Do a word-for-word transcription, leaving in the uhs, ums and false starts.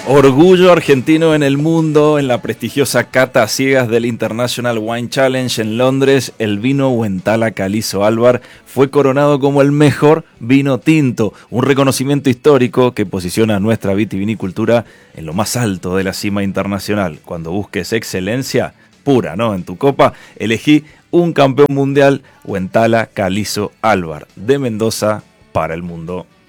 Orgullo argentino en el mundo. En la prestigiosa cata a ciegas del International Wine Challenge en Londres, el vino Huentala Calizo Albar fue coronado como el mejor vino tinto, un reconocimiento histórico que posiciona a nuestra vitivinicultura en lo más alto de la cima internacional. Cuando busques excelencia pura, ¿no?, en tu copa, elegí un campeón mundial, Huentala Calizo Albar, de Mendoza para el mundo.